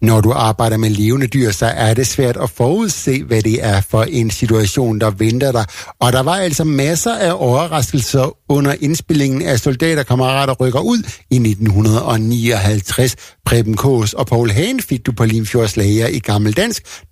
Når du arbejder med levende dyr, så er det svært at forudse, hvad det er for en situation, der venter dig. Og der var altså masser af overraskelser under indspillingen af Soldaterkammerater rykker ud i 1959. Preben Kaas og Poul Hagen fik du på Limfjords Lager i Gammel Dansk.